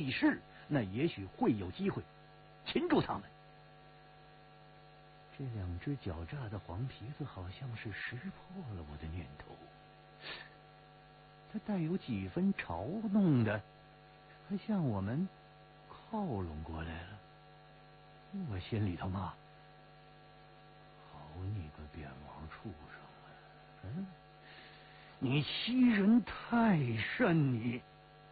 比试，那也许会有机会擒住他们。这两只狡诈的黄皮子好像是识破了我的念头，它带有几分嘲弄的，还向我们靠拢过来了。我心里头骂：好你个扁毛畜生！你欺人太甚你！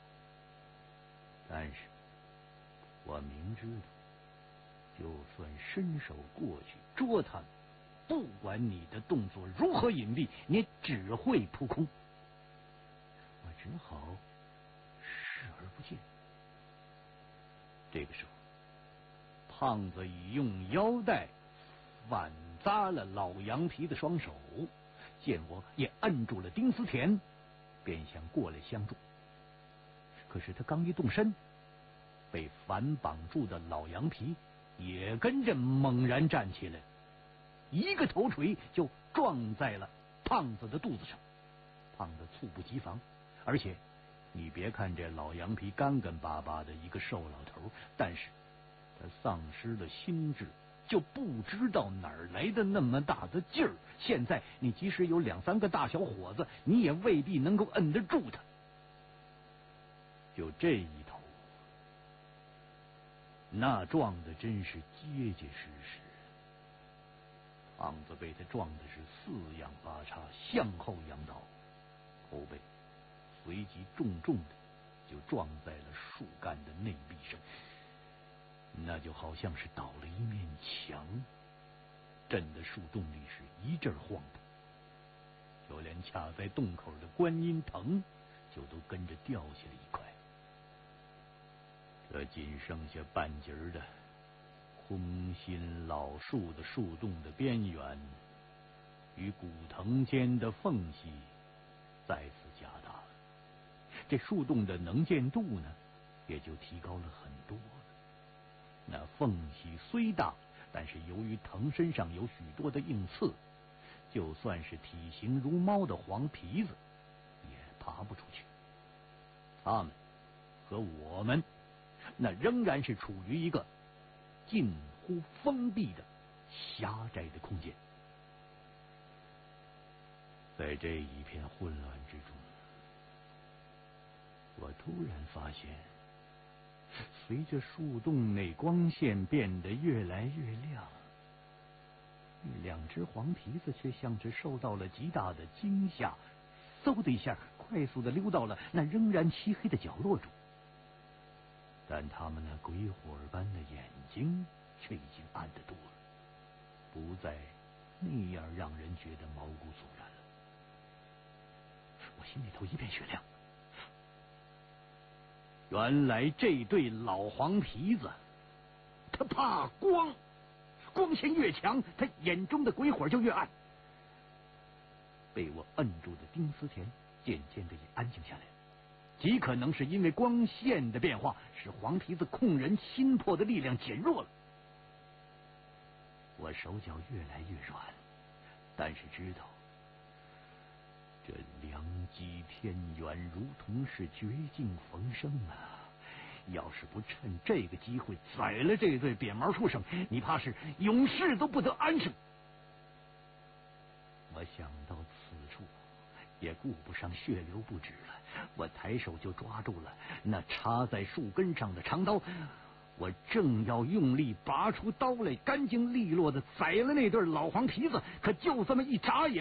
但是我明知道，就算伸手过去捉他们，不管你的动作如何隐蔽，你只会扑空。我只好视而不见。这个时候，胖子已用腰带反扎了老羊皮的双手，见我也摁住了丁思甜，便想过来相助。可是他刚一动身，被反绑住的老羊皮也跟着猛然站起来，一个头锤就撞在了胖子的肚子上。胖子猝不及防，而且你别看这老羊皮干干巴巴的一个瘦老头，但是他丧失了心智，就不知道哪儿来的那么大的劲儿。现在你即使有2、3个大小伙子，你也未必能够摁得住他。就这一头，那撞的真是结结实实。胖子被他撞的是四仰八叉，向后仰倒，后背随即重重的就撞在了树干的内壁上，那就好像是倒了一面墙，震得树洞里是一阵晃动，就连卡在洞口的观音藤就都跟着掉下了一块。这仅剩下半截的空心老树的树洞的边缘与古藤间的缝隙再次加大了，这树洞的能见度呢也就提高了很多了。那缝隙虽大，但是由于藤身上有许多的硬刺，就算是体型如猫的黄皮子也爬不出去。他们和我们那仍然是处于一个近乎封闭的狭窄的空间。在这一片混乱之中，我突然发现，随着树洞内光线变得越来越亮，两只黄皮子却像是受到了极大的惊吓，嗖的一下快速的溜到了那仍然漆黑的角落中。但他们那鬼火般的眼睛却已经暗得多了，不再那样让人觉得毛骨悚然了。我心里头一片雪亮，原来这对老黄皮子他怕光，光线越强，他眼中的鬼火就越暗。被我摁住的丁思甜渐渐的也安静下来，极可能是因为光线的变化使黄皮子控人心魄的力量减弱了。我手脚越来越软，但是知道这良机天缘如同是绝境逢生啊！要是不趁这个机会宰了这对扁毛畜生，你怕是永世都不得安生。我想到此处，也顾不上血流不止了，我抬手就抓住了那插在树根上的长刀，我正要用力拔出刀来，干净利落的宰了那对老黄皮子，可就这么一眨眼，